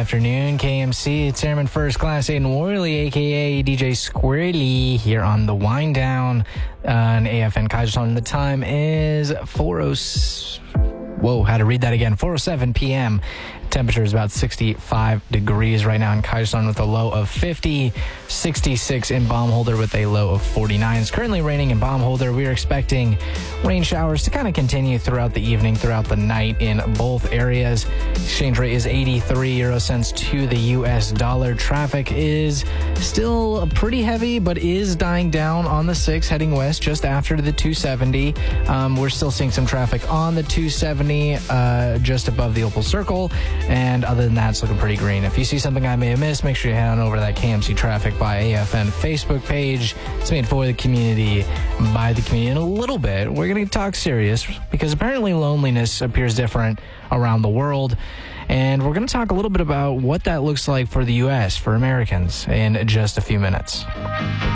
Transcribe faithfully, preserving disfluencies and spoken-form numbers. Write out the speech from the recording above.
afternoon, K M C. It's Airman First Class Aiden Worley, a k a. D J Squirrely, here on the Wind Down on A F N Kaiserslautern. The time is four oh... Whoa, had to read that again. four oh seven p.m. Temperature is about sixty-five degrees right now in Kaiserslautern with a low of fifty, sixty-six in Baumholder with a low of forty-nine. It's currently raining in Baumholder. We are expecting rain showers to kind of continue throughout the evening, throughout the night in both areas. Exchange rate is eighty-three euro cents to the U S dollar. Traffic is still pretty heavy, but is dying down on the six heading west just after the two seventy. Um, we're still seeing some traffic on the two seventy uh, just above the Opal Circle. And other than that, it's looking pretty green. If you see something I may have missed, make sure you head on over to that K M C Traffic by A F N Facebook page. It's made for the community, by the community. In a little bit, we're going to talk serious because apparently loneliness appears different around the world. And we're going to talk a little bit about what that looks like for the U S, for Americans, in just a few minutes.